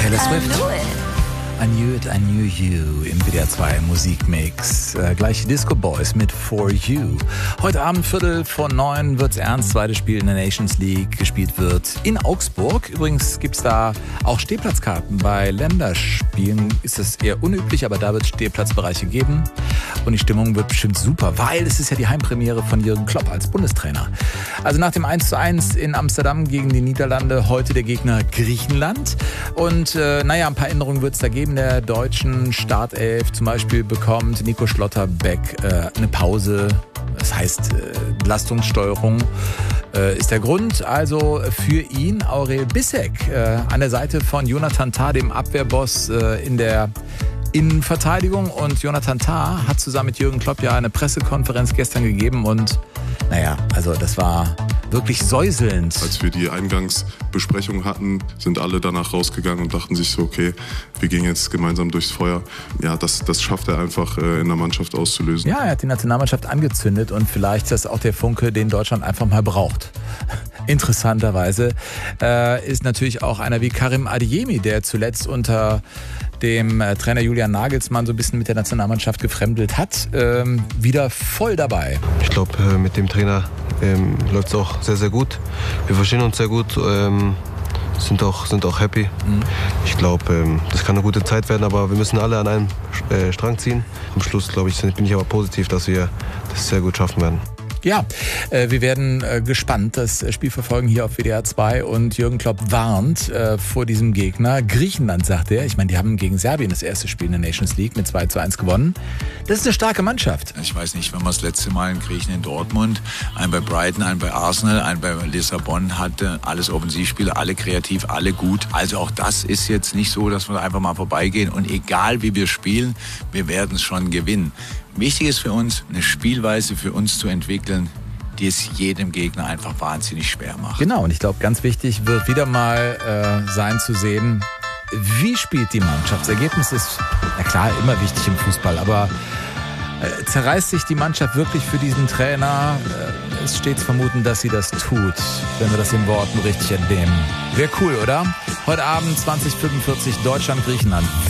Taylor Swift. I Knew It, I Knew You im WDR 2 Musikmix. Gleich Disco Boys mit For You. Heute Abend 8:45 wird's ernst. Zweites Spiel in der Nations League gespielt wird in Augsburg. Übrigens gibt's da auch Stehplatzkarten. Bei Länderspielen ist das eher unüblich, aber da wird es Stehplatzbereiche geben. Und die Stimmung wird bestimmt super, weil es ist ja die Heimpremiere von Jürgen Klopp als Bundestrainer. Also nach dem 1:1 in Amsterdam gegen die Niederlande heute der Gegner Griechenland. Und ein paar Änderungen wird es da geben. Der deutschen Startelf zum Beispiel bekommt Nico Schlotterbeck eine Pause. Das heißt, Belastungssteuerung ist der Grund. Also für ihn Aurel Bissek an der Seite von Jonathan Tah, dem Abwehrboss in der Innenverteidigung. Und Jonathan Tah hat zusammen mit Jürgen Klopp ja eine Pressekonferenz gestern gegeben. Und also das war wirklich säuselnd. Als wir die Eingangsbesprechung hatten, sind alle danach rausgegangen und dachten sich so, okay, wir gehen jetzt gemeinsam durchs Feuer. Ja, das schafft er einfach in der Mannschaft auszulösen. Ja, er hat die Nationalmannschaft angezündet und vielleicht ist das auch der Funke, den Deutschland einfach mal braucht. Interessanterweise ist natürlich auch einer wie Karim Adeyemi, der zuletzt unter dem Trainer Julian Nagelsmann so ein bisschen mit der Nationalmannschaft gefremdelt hat, wieder voll dabei. Ich glaube, mit dem Trainer läuft es auch sehr, sehr gut. Wir verstehen uns sehr gut, sind auch happy. Ich glaube, das kann eine gute Zeit werden, aber wir müssen alle an einem Strang ziehen. Am Schluss, glaube ich, bin ich aber positiv, dass wir das sehr gut schaffen werden. Ja, wir werden gespannt das Spiel verfolgen hier auf WDR 2 und Jürgen Klopp warnt vor diesem Gegner. Griechenland, sagt er. Ich meine, die haben gegen Serbien das erste Spiel in der Nations League mit 2:1 gewonnen. Das ist eine starke Mannschaft. Ich weiß nicht, wenn man das letzte Mal einen Griechen in Dortmund, einen bei Brighton, einen bei Arsenal, einen bei Lissabon hatte, alles Offensivspieler, alle kreativ, alle gut. Also auch das ist jetzt nicht so, dass wir einfach mal vorbeigehen und egal wie wir spielen, wir werden es schon gewinnen. Wichtig ist für uns, eine Spielweise für uns zu entwickeln, die es jedem Gegner einfach wahnsinnig schwer macht. Genau, und ich glaube, ganz wichtig wird wieder mal sein zu sehen, wie spielt die Mannschaft. Das Ergebnis ist, na klar, immer wichtig im Fußball, aber zerreißt sich die Mannschaft wirklich für diesen Trainer? Es steht zu vermuten, dass sie das tut, wenn wir das in Worten richtig entnehmen. Wäre cool, oder? Heute Abend 20:45 Deutschland-Griechenland.